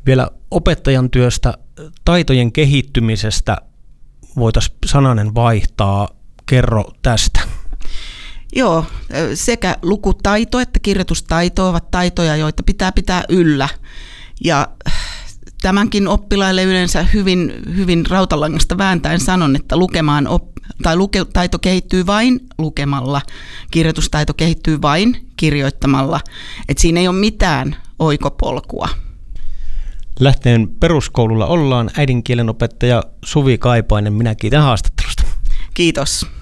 Vielä opettajan työstä, taitojen kehittymisestä voitaisiin sananen vaihtaa. Kerro tästä. Joo, sekä lukutaito että kirjoitustaito ovat taitoja, joita pitää yllä. Ja tämänkin oppilaille yleensä hyvin rautalangasta vääntäen sanon, että lukutaito kehittyy vain lukemalla, kirjoitustaito kehittyy vain kirjoittamalla. Et siinä ei ole mitään oikopolkua. Lähteen peruskoululla ollaan. Äidinkielen opettaja Suvi Kaipainen, minä kiitän haastattelusta. Kiitos.